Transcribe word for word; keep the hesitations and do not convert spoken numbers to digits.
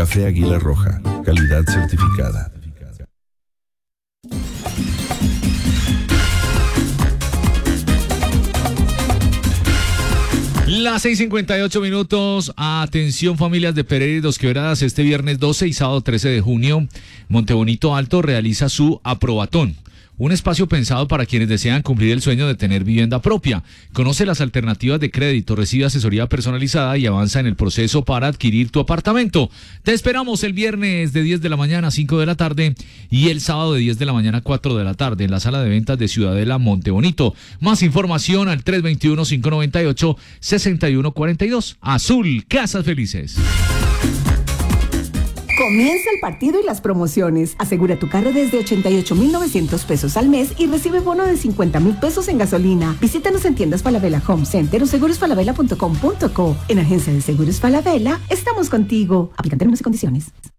Café Águila Roja, calidad certificada. Las seis cincuenta y ocho minutos. Atención, familias de Pereira y Dos Quebradas. Este viernes doce y sábado trece de junio, Montebonito Alto realiza su aprobatón. Un espacio pensado para quienes desean cumplir el sueño de tener vivienda propia. Conoce las alternativas de crédito, recibe asesoría personalizada y avanza en el proceso para adquirir tu apartamento. Te esperamos el viernes de diez de la mañana a cinco de la tarde y el sábado de diez de la mañana a cuatro de la tarde en la sala de ventas de Ciudadela Montebonito. Más información al tres dos uno, cinco nueve ocho, seis uno cuatro dos. Azul, Casas Felices. Comienza el partido y las promociones. Asegura tu carro desde ochenta y ocho mil novecientos pesos al mes y recibe bono de cincuenta mil pesos en gasolina. Visítanos en tiendas Falabella Home Center o seguros falabella punto com punto co. En Agencia de Seguros Falabella, estamos contigo. Aplican términos y condiciones.